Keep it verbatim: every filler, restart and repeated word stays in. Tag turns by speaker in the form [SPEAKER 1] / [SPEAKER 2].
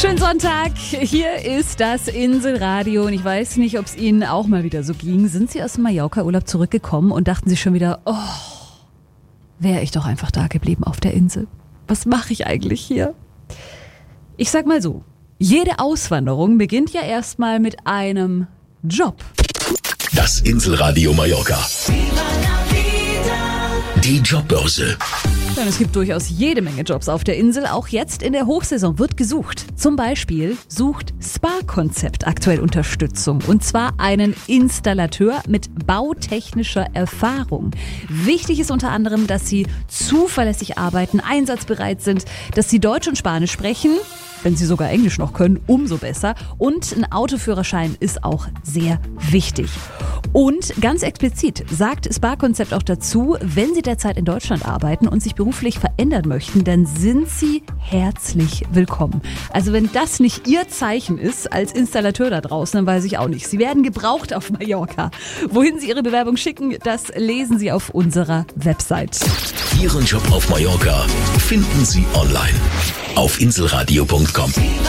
[SPEAKER 1] Schönen Sonntag, hier ist das Inselradio und ich weiß nicht, ob es Ihnen auch mal wieder so ging. Sind Sie aus dem Mallorca-Urlaub zurückgekommen und dachten Sie schon wieder, oh, wäre ich doch einfach da geblieben auf der Insel. Was mache ich eigentlich hier? Ich sag mal so, jede Auswanderung beginnt ja erstmal mit einem Job.
[SPEAKER 2] Das Inselradio Mallorca. Die Jobbörse.
[SPEAKER 1] Ja, es gibt durchaus jede Menge Jobs auf der Insel. Auch jetzt in der Hochsaison wird gesucht. Zum Beispiel sucht Spa-Konzept aktuell Unterstützung. Und zwar einen Installateur mit bautechnischer Erfahrung. Wichtig ist unter anderem, dass sie zuverlässig arbeiten, einsatzbereit sind, dass sie Deutsch und Spanisch sprechen. Wenn Sie sogar Englisch noch können, umso besser. Und ein Autoführerschein ist auch sehr wichtig. Und ganz explizit sagt Spa-Konzept auch dazu, wenn Sie derzeit in Deutschland arbeiten und sich beruflich verändern möchten, dann sind Sie herzlich willkommen. Also wenn das nicht Ihr Zeichen ist als Installateur da draußen, dann weiß ich auch nicht. Sie werden gebraucht auf Mallorca. Wohin Sie Ihre Bewerbung schicken, das lesen Sie auf unserer Website.
[SPEAKER 2] Ihren Job auf Mallorca finden Sie online auf inselradio punkt com.